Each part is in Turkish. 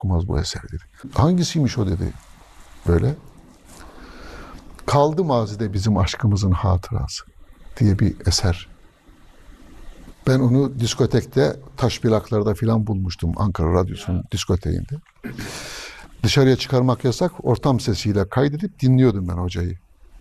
okumaz bu eser dedi. Hangisiymiş o dedi böyle. Kaldı mazide bizim aşkımızın hatırası diye bir eser. Ben onu diskotekte, taş plaklarda filan bulmuştum Ankara Radyosu'nun diskoteğinde. Dışarıya çıkarmak yasak, ortam sesiyle kaydedip dinliyordum ben hocayı.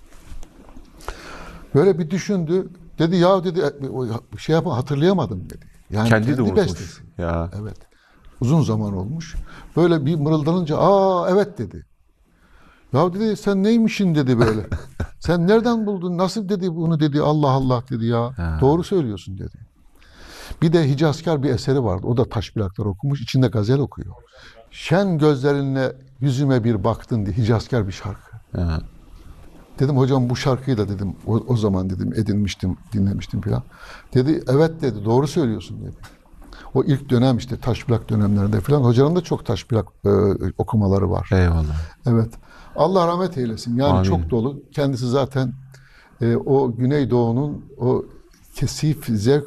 Böyle bir düşündü. Dedi ya dedi şey yapma hatırlayamadım dedi. Yani Kendi de unutmuş. bestesi. Ya. Evet. Uzun zaman olmuş. Böyle bir mırıldanınca evet dedi. Ya dedi sen neymişin dedi böyle. Sen nereden buldun? Nasıl dedi bunu dedi. Allah Allah dedi ya. Ha. Doğru söylüyorsun dedi. Bir de Hicazkar bir eseri vardı. O da taş plaklar okumuş. İçinde gazel okuyor. Şen gözlerinle yüzüme bir baktın diye Hicazkar bir şarkı. Ha. Dedim hocam bu şarkıyı da dedim o zaman dedim edinmiştim, dinlemiştim falan. Dedi evet dedi doğru söylüyorsun dedi. O ilk dönem işte taş plak dönemlerinde falan hocanın da çok taş plak okumaları var. Eyvallah. Evet. Allah rahmet eylesin. Yani Amin. çok dolu. Kendisi zaten o Güneydoğu'nun o kesif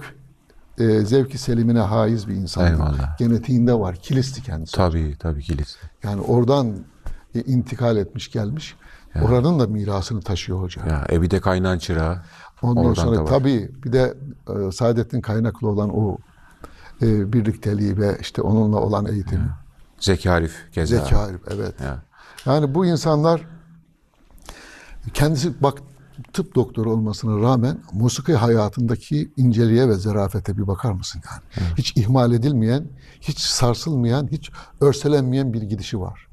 zevki selimine haiz bir insan. Eyvallah. Genetiğinde var. Kilis'ti kendisi. Tabii kilis. Yani oradan intikal etmiş gelmiş. Ya. Oranın da mirasını taşıyor hoca. Ya evi de kaynan çırağı. Ondan Oradan da sonra var. tabii bir de Saadettin Kaynaklı olan o birlikteliği ve işte onunla olan eğitimi. Ya. Zeki Arif keza. Zeki Arif, evet. Ya. Yani bu insanlar kendisi bak tıp doktoru olmasına rağmen musiki hayatındaki inceliğe ve zarafete bir bakar mısın yani? Evet. Hiç ihmal edilmeyen, hiç sarsılmayan, hiç örselenmeyen bir gidişi var.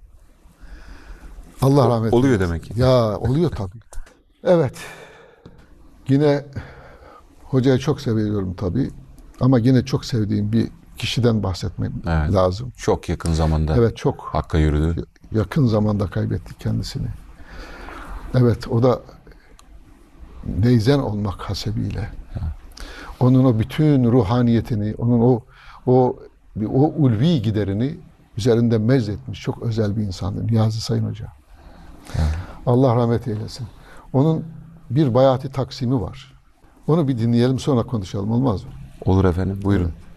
Allah rahmet eylesin. Oluyor demek ki. Ya oluyor tabii. Evet. Yine hocayı çok seviyorum tabii. Ama yine çok sevdiğim bir kişiden bahsetmem Evet. lazım. Çok yakın zamanda. Evet çok Hakka yürüdü. yakın zamanda kaybettik kendisini. Evet o da neyzen olmak hasebiyle. Onun o bütün ruhaniyetini, onun o ulvi giderini üzerinde mezzetmiş çok özel bir insandı Niyazi Sayın Hoca. Evet. Allah rahmet eylesin. Onun bir bayati taksimi var. Onu bir dinleyelim sonra konuşalım olmaz mı? Olur efendim. Buyurun. Evet.